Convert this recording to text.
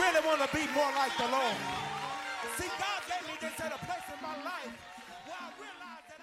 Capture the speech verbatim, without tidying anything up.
really want to be more like the Lord. See, God gave me this at a place in my life where I realized that